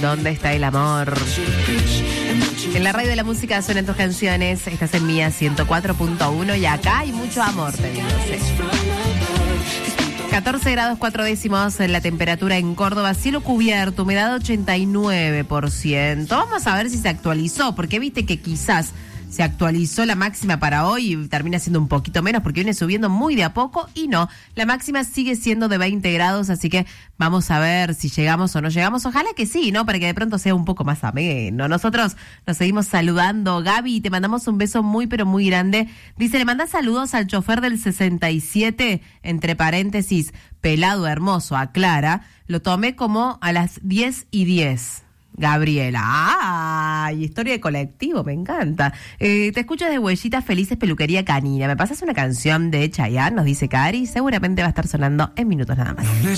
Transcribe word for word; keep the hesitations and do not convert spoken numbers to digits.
¿Dónde está el amor? En la radio de la música suenan tus canciones. Estás en Mía ciento cuatro punto uno y acá hay mucho amor, te digo. Sí. catorce grados cuatro décimos en la temperatura en Córdoba, cielo cubierto, humedad ochenta y nueve por ciento. Vamos a ver si se actualizó, porque viste que quizás se actualizó la máxima para hoy y termina siendo un poquito menos porque viene subiendo muy de a poco y no, la máxima sigue siendo de veinte grados, así que vamos a ver si llegamos o no llegamos. Ojalá que sí, ¿no? Para que de pronto sea un poco más ameno. Nosotros nos seguimos saludando. Gaby, te mandamos un beso muy pero muy grande. Dice, le manda saludos al chofer del sesenta y siete, entre paréntesis, pelado hermoso, aclara. Lo tomé como a las diez y diez. Gabriela, ¡ay! Historia de colectivo, me encanta. Eh, te escucho desde Huellitas Felices Peluquería Canina. ¿Me pasas una canción de Chayanne? Nos dice Cari. Seguramente va a estar sonando en minutos nada más.